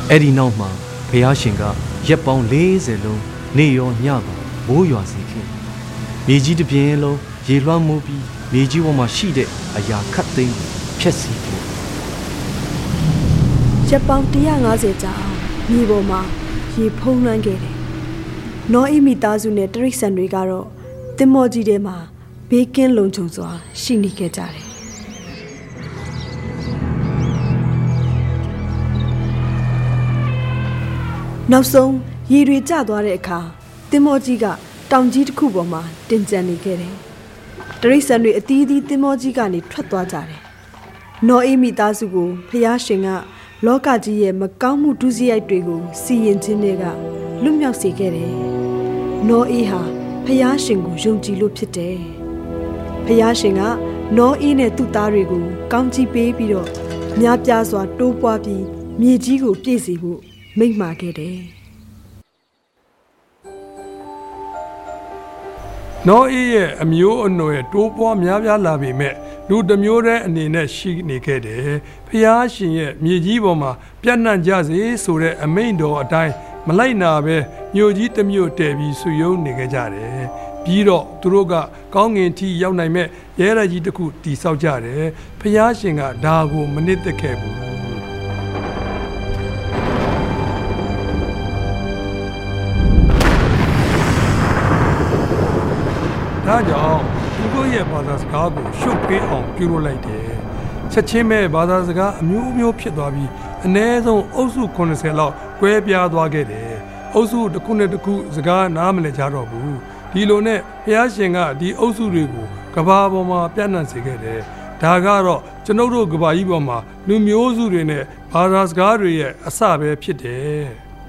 အဲ့ဒီနောက်မှာဖျားရှင်ကရက်ပေါင်း40လုံးနေရောညပါမိုးရွာစေခဲ့မြေကြီးတစ်ပြင်းလုံးရေလွှမ်းမိုးပြီးမြေကြီးပေါ်မှာရှိတဲ့အရာခတ်သိမ်းဖျက်ဆီးခဲ့ရက်ပေါင်း150ကြာမြေပေါ်မှာရေဖုံးလွှမ်းခဲ့တယ်နောအိမိသားစုနဲ့တရိษံတွေကတော့သင်္ဘောကြီးထဲမှာဘေးကင်းလုံခြုံစွာရှိနေခဲ့ကြတယ်နောက်ဆုံးရေတွေကျသွားတဲ့အခါသင်္ဘောကြီးကတောင်ကြီးတစ်ခုပေါ်မှာတင်ကျန်နေခဲ့တယ်တရိษံတွေအသီးသီးသင်္ဘောကြီးကနေထွက်သွားကြတယ်နောအိမိသားစုကိုဖျားရှင်ကလောကကြီးရဲ့မကောင်းမှုဒုစရိုက်တွေကိုစီရင်ခြင်းတွေကလွတ်မြောက်စေခဲ့တယ်နောအေးဟာဖျားရှင်ကိုယုံကြည်လို့ဖြစ်တယ်ဖျားရှင်ကနောအေးနဲ့သူ့သားတွေကိုကောင်းချီးပေးပြီးတော့များပြားစွာတိုးပွားပြီးမြေကြီးကိုပြည့်စေဖို့မိန့်မှာခဲ့တယ်နောအေးရဲ့အမျိုးအနွယ်တိုးပွားများပြားလာပေမဲ့လူတစ်မျိုးတည်းအနေနဲ့ရှိနေခဲ့တယ်ဖျားရှင်ရဲ့မြေကြီးပေါ်မှာပြန့်နှံ့ကြစေဆိုတဲ့အမိန့်တော်အတိုင်းမလိုက်နာပဲမြို့ကြီးတစ်မြို့တည်ပြီးဆွေယုံနေခဲ့ကြတယ်ပြီးတော့သူတို့ကကောင်းငင်ထိရောက်နိုင်မဲ့ရဲရကြီးတစ်ခုတည်ဆောက်ကြတယ်ဖျားရှင်ကဒါကိုမနစ်သက်ခဲ့ဘူးဒါကြောင့်သူတို့ရဲ့ဘာသာစကားကိုရှုပ်ပေးအောင်ပြုလုပ်လိုက်တယ်ချက်ချင်းပဲဘာသာစကားအမျိုးမျိုးဖြစ်သွားပြီးအနည်းဆုံးအုပ်စု90လောက်ကွဲပြားသွားခဲ့တယ်အုပ်စုတစ်ခုနဲ့တစ်ခုစကားနားမလည်ကြတော့ဘူးဒီလိုနဲ့ဘုရားရှင်ကဒီအုပ်စုတွေကိုကဘာပေါ်မှာပြန့်နှံ့စေခဲ့တယ်ဒါကတော့ကျွန်ုပ်တို့ကဘာကြီးပေါ်မှာလူမျိုးစုတွေနဲ့ဘာသာစကားတွေရဲ့အစပဲဖြစ်တယ်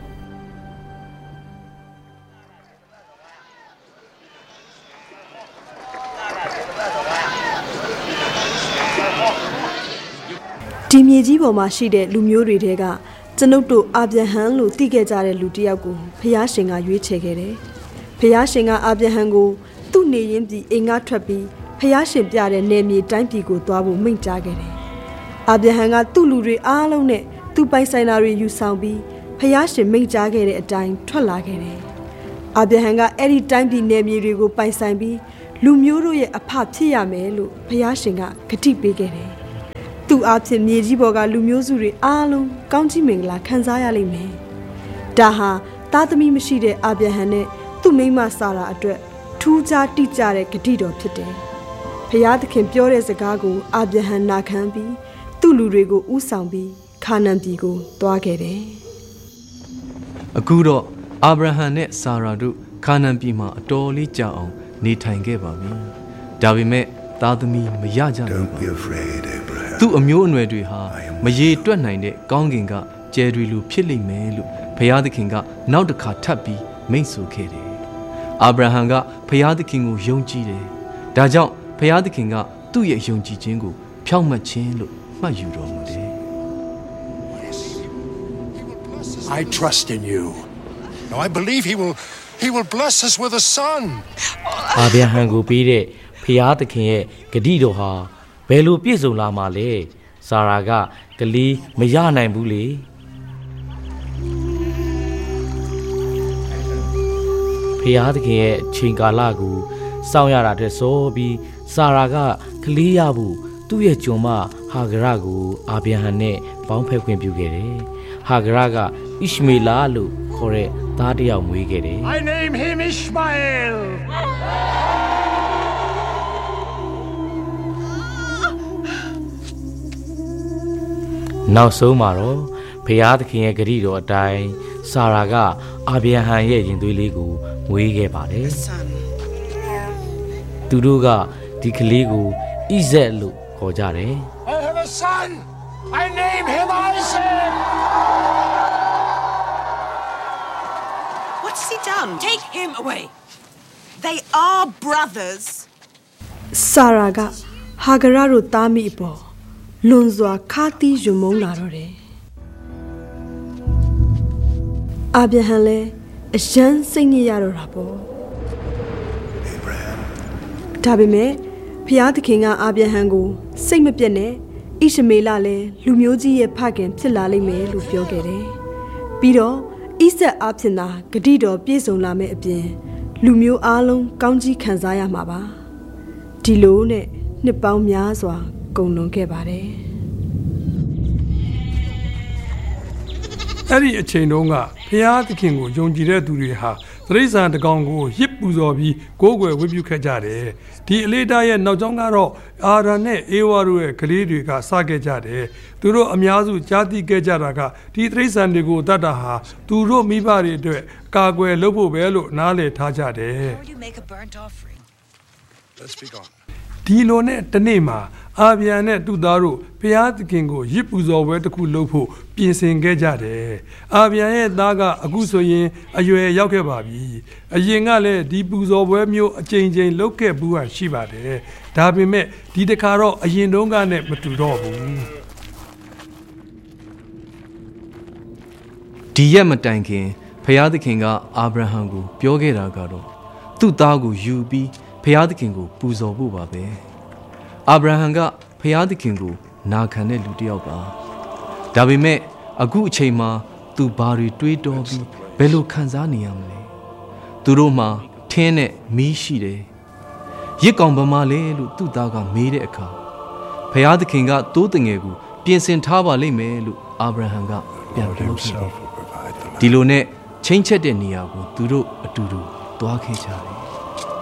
ဒီမြေကြီးပေါ်မှာရှိတဲ့လူမျိုးတွေထဲကကျွန်ုပ်တို့အာဗြဟံလို့သိခဲ့ကြတဲ့လူတစ်ယောက်ကိုဖျားရှင်ကရွေးချယ်ခဲ့တယ်။ဖျားရှင်ကအာဗြဟံကိုသူ့နေရင်းပြည်အိမ်ကထွက်ပြီးဖျားရှင်ပြတဲ့နယ်မြေတိုင်းပြည်ကိုသွားဖို့မိန့်ကြားခဲ့တယ်။အာဗြဟံကသူ့လူတွေအားလုံးနဲ့သူ့ပိုင်ဆိုင်တာတွေယူဆောင်ပြီးဖျားရှင်မိန့်ကြားခဲ့တဲ့အတိုင်းထွက်လာခဲ့တယ်။အာဗြဟံကအဲ့ဒီတိုင်းပြည်နယ်မြေတွေကိုပိုင်ဆိုင်ပြီးလူမျိုးတို့ရဲ့အဖဖြစ်ရမယ်လို့ဖျားရှင်ကဂတိပေးခဲ့တယ်သူ့အဖြစ်မြေကြီးပေါ်ကလူမျိုးစုတွေအားလုံးကောင်းချီးမင်္ဂလာခံစားရလိမ့်မယ်။ဒါဟာသားသမီးမရှိတဲ့အာဗြဟံနဲ့သူ့မိန်းမစာရာအတွက်ထူးခြားတိကျတဲ့ဂတိတော်ဖြစ်တယ်။ဖျားသခင်ပြောတဲ့စကားကိုအာဗြဟံနာခံပြီးသူ့လူတွေကိုဥဆောင်ပြီးခါနန်ပြည်ကိုသွားခဲ့တယ်။အခုတော့အာဗြဟံနဲ့စာရာတို့ခါနန်ပြည်မှာအတော်လေးကြာအောင်နေထိုင်ခဲ့ပါပြီ။ဒါပေမဲ့သားသမီးမရကြဘူး။သူ့အမျိုးအနွယ်တွေဟာမရေတွက်နိုင်တဲ့ကောင်းကင်ကကျယ်တွေလိုဖြစ်လိမ့်မယ်လို့ဘုရားသခင်ကနောက်တစ်ခါထပ်ပြီးမိန့်ဆိုခဲ့တယ်။အာဗြဟံကဘုရားသခင်ကိုယုံကြည်တယ်။ဒါကြောင့်ဘုရားသခင်ကသူ့ရဲ့ယုံကြည်ခြင်းကိုဖြောင့်မတ်ခြင်းလို့မှတ်ယူတော်မူတယ်။ I trust in you. Now I believe he will bless us with a son. အာဗြဟံကိုပေးတဲ့ဘုရားသခင်ရဲ့ဂတိတော်ဟာဘယ်လိုပြည့်စုံလာမှာလဲစာရာကကလေးမရနိုင်ဘူးလေဘုရားသခင်ရဲ့ချိန်ကာလကိုစောင့်ရတာတဲ့ဆိုပြီးစာရာကကလေးရဖို့သူ့ရဲ့ကျွန်မဟာဂရကိုအာဗြဟံနဲ့ပေါင်းဖက်ခွင့်ပြုခဲ့တယ်ဟာဂရကဣရှမေလလို့ခေါ်တဲ့သားတစ်ယောက်မွေးခဲ့တယ် I name him Ishmael နောက်ဆုံးမှာတော့ဘုရားသခင်ရဲ့ဂရုတော်အတိုင်းစာရာကအာဗြဟံရဲ့ရင်သွေးလေးကိုမွေးခဲ့ပါတယ်သူတို့ကဒီကလေးကိုဣဇက်လို့ခေါ်ကြတယ် I have a son I name him Isaac What's he done? Take him away They are brothers စာရာကဟာဂရတို့သားမိအပေါ်လွန်စွာခါတီးယွံမုန်းလာတော့တယ်အာဗြဟံလည်းအယမ်းစိတ်ညစ်ရတော့တာပေါ့ဒါပေမဲ့ဖျားသခင်ကအာဗြဟံကိုစိတ်မပြတ်နဲ့ဣရှမေလလည်းလူမျိုးကြီးရဲ့ဖခင်ဖြစ်လာလိမ့်မယ်လို့ပြောခဲ့တယ်ပြီးတော့ဣဆက်အားဖြင့်သာဂတိတော်ပြည့်စုံလာမယ့်အပြင်လူမျိုးအားလုံးကောင်းကြီးခံစားရမှာပါဒီလိုနဲ့နှစ်ပေါင်းများစွာကုန်လွန်ခဲ့ပါတယ်အဲ့ဒီအချိန်တုန်းကဘုရားသခင်ကိုယုံကြည်တဲ့သူတွေဟာသရိษံတကောင်ကိုရစ်ပူဇော်ပြီးကိုးကွယ်ဝတ်ပြုခဲ့ကြတယ်ဒီအလေးထားရဲ့နောက်ကျောင်းကတော့အာရန်နဲ့အေဝါတို့ရဲ့ကလေးတွေကစခဲ့ကြတယ်သူတို့အများစုကြားသိခဲ့ကြတာကဒီသရိษံတွေကိုတတ်တာဟာသူတို့မိဘတွေအတွက်ကာကွယ်လုပ်ဖို့ပဲလို့နားလည်ထားကြတယ် Let's be gone. ဒီလိုနဲ့တနေ့မှာအာဗျံနဲ့သူ့သားတို့ဘုရားသခင်ကိုရစ်ပူဇော်ပွဲတစ်ခုလုပ်ဖို့ပြင်ဆင်ခဲ့ကြတယ်အာဗျံရဲ့သားကအခုဆိုရင်အရွယ်ရောက်ခဲ့ပါပြီအရင်ကလည်းဒီပူဇော်ပွဲမျိုးအကြိမ်ကြိမ်လုပ်ခဲ့ဘူးဟာရှိပါတယ်ဒါပေမဲ့ဒီတစ်ခါတော့အရင်တုန်းကနဲ့မတူတော့ဘူးဒီရက်မတိုင်ခင်ဘုရားသခင်ကအာဗြဟံကိုပြောခဲ့တာကတော့သူ့သားကိုယူပြီးဘုရားသခင်ကိုပူဇော်ဖို့ပါပဲအာဗြဟံကဘုရားသခင်ကိုနာခံတဲ့လူတစ်ယောက်ပါဒါပေမဲ့အခုအချိန်မှာသူဘာတွေတွေးတောပြီးဘယ်လိုခံစားနေရမလဲသူတို့မှာထင်းနဲ့မီးရှိတယ်ရစ်ကောင်ဗမာလဲလို့သူ့သားကမေးတဲ့အခါဘုရားသခင်ကတိုးတငယ်ကိုပြင်ဆင်ထားပါလိမ့်မယ်လို့အာဗြဟံကပြန်ပြောခဲ့တယ်ဒီလိုနဲ့ချင်းချက်တဲ့နေရာကိုသူတို့အတူတူသွားခဲ့ကြတယ်